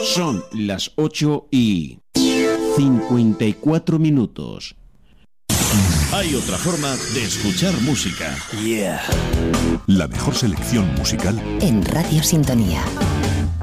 Son las 8:54. Hay otra forma de escuchar música. La mejor selección musical en Radio Sintonía.